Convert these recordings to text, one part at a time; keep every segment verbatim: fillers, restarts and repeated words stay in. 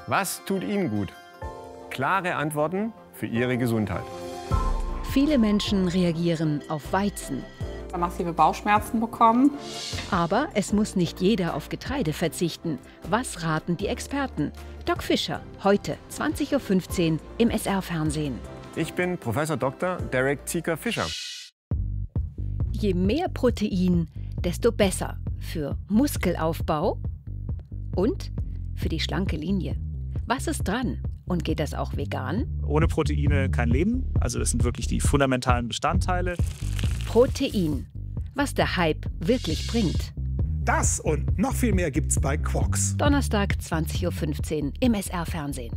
Was tut Ihnen gut? Klare Antworten für Ihre Gesundheit. Viele Menschen reagieren auf Weizen. Massive Bauchschmerzen bekommen. Aber es muss nicht jeder auf Getreide verzichten. Was raten die Experten? Doc Fischer, heute zwanzig Uhr fünfzehn im S R-Fernsehen. Ich bin Professor Doktor Derek Zieker-Fischer. Je mehr Protein, desto besser für Muskelaufbau und für die schlanke Linie. Was ist dran? Und geht das auch vegan? Ohne Proteine kein Leben. Also das sind wirklich die fundamentalen Bestandteile. Protein. Was der Hype wirklich bringt. Das und noch viel mehr gibt's bei Quox. Donnerstag, zwanzig Uhr fünfzehn im S R-Fernsehen.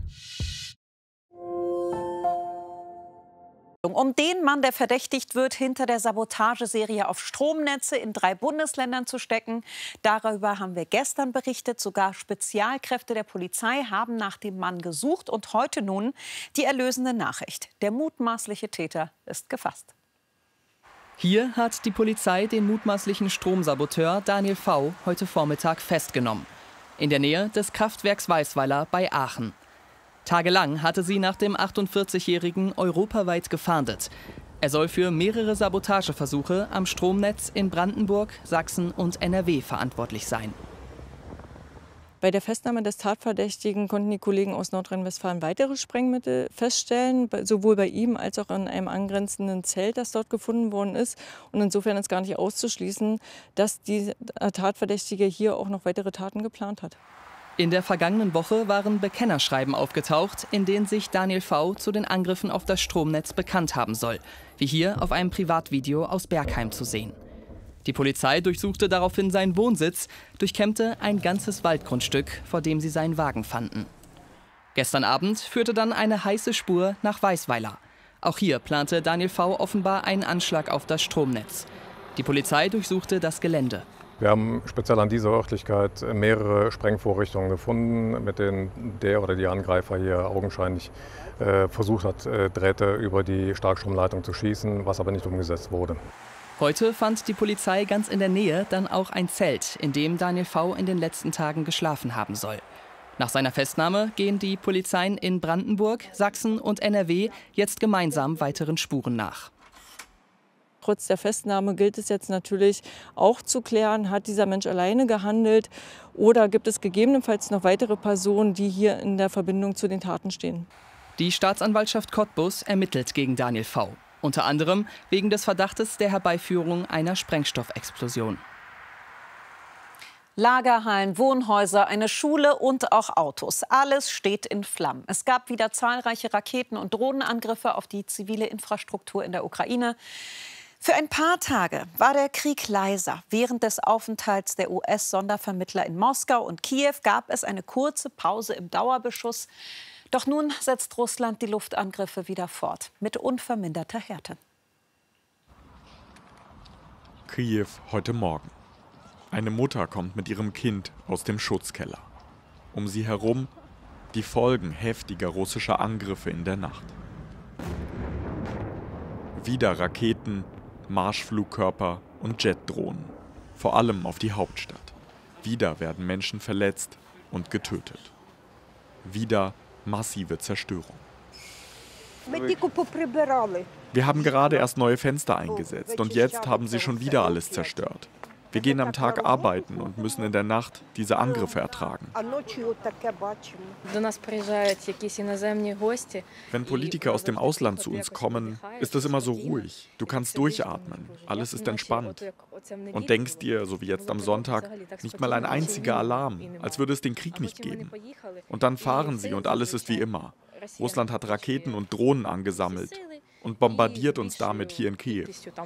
Um den Mann, der verdächtigt wird, hinter der Sabotageserie auf Stromnetze in drei Bundesländern zu stecken. Darüber haben wir gestern berichtet. Sogar Spezialkräfte der Polizei haben nach dem Mann gesucht. Und heute nun die erlösende Nachricht. Der mutmaßliche Täter ist gefasst. Hier hat die Polizei den mutmaßlichen Stromsaboteur Daniel V. heute Vormittag festgenommen. In der Nähe des Kraftwerks Weisweiler bei Aachen. Tagelang hatte sie nach dem achtundvierzigjährigen europaweit gefahndet. Er soll für mehrere Sabotageversuche am Stromnetz in Brandenburg, Sachsen und N R W verantwortlich sein. Bei der Festnahme des Tatverdächtigen konnten die Kollegen aus Nordrhein-Westfalen weitere Sprengmittel feststellen, sowohl bei ihm als auch in einem angrenzenden Zelt, das dort gefunden worden ist. Und insofern ist gar nicht auszuschließen, dass die Tatverdächtige hier auch noch weitere Taten geplant hat. In der vergangenen Woche waren Bekennerschreiben aufgetaucht, in denen sich Daniel V. zu den Angriffen auf das Stromnetz bekannt haben soll, wie hier auf einem Privatvideo aus Bergheim zu sehen. Die Polizei durchsuchte daraufhin seinen Wohnsitz, durchkämmte ein ganzes Waldgrundstück, vor dem sie seinen Wagen fanden. Gestern Abend führte dann eine heiße Spur nach Weisweiler. Auch hier plante Daniel V. offenbar einen Anschlag auf das Stromnetz. Die Polizei durchsuchte das Gelände. Wir haben speziell an dieser Örtlichkeit mehrere Sprengvorrichtungen gefunden, mit denen der oder die Angreifer hier augenscheinlich äh, versucht hat, äh, Drähte über die Starkstromleitung zu schießen, was aber nicht umgesetzt wurde. Heute fand die Polizei ganz in der Nähe dann auch ein Zelt, in dem Daniel V. in den letzten Tagen geschlafen haben soll. Nach seiner Festnahme gehen die Polizeien in Brandenburg, Sachsen und N R W jetzt gemeinsam weiteren Spuren nach. Trotz der Festnahme gilt es jetzt natürlich auch zu klären, hat dieser Mensch alleine gehandelt oder gibt es gegebenenfalls noch weitere Personen, die hier in der Verbindung zu den Taten stehen. Die Staatsanwaltschaft Cottbus ermittelt gegen Daniel V. Unter anderem wegen des Verdachtes der Herbeiführung einer Sprengstoffexplosion. Lagerhallen, Wohnhäuser, eine Schule und auch Autos. Alles steht in Flammen. Es gab wieder zahlreiche Raketen- und Drohnenangriffe auf die zivile Infrastruktur in der Ukraine. Für ein paar Tage war der Krieg leiser. Während des Aufenthalts der U S-Sondervermittler in Moskau und Kiew gab es eine kurze Pause im Dauerbeschuss. Doch nun setzt Russland die Luftangriffe wieder fort, mit unverminderter Härte. Kiew heute Morgen. Eine Mutter kommt mit ihrem Kind aus dem Schutzkeller. Um sie herum die Folgen heftiger russischer Angriffe in der Nacht. Wieder Raketen, Marschflugkörper und Jetdrohnen, vor allem auf die Hauptstadt. Wieder werden Menschen verletzt und getötet. Wieder massive Zerstörung. Wir haben gerade erst neue Fenster eingesetzt und jetzt haben sie schon wieder alles zerstört. Wir gehen am Tag arbeiten und müssen in der Nacht diese Angriffe ertragen. Wenn Politiker aus dem Ausland zu uns kommen, ist es immer so ruhig. Du kannst durchatmen, alles ist entspannt. Und denkst dir, so wie jetzt am Sonntag, nicht mal ein einziger Alarm, als würde es den Krieg nicht geben. Und dann fahren sie und alles ist wie immer. Russland hat Raketen und Drohnen angesammelt und bombardiert uns damit hier in Kiew.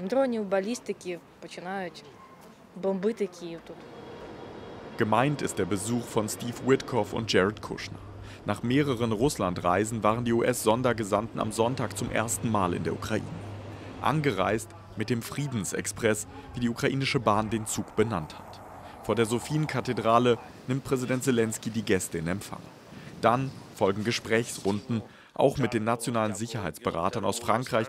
Gemeint ist der Besuch von Steve Witkoff und Jared Kushner. Nach mehreren Russlandreisen waren die U S-Sondergesandten am Sonntag zum ersten Mal in der Ukraine. Angereist mit dem Friedensexpress, wie die ukrainische Bahn den Zug benannt hat. Vor der Sophienkathedrale nimmt Präsident Selenskyj die Gäste in Empfang. Dann folgen Gesprächsrunden, auch mit den nationalen Sicherheitsberatern aus Frankreich,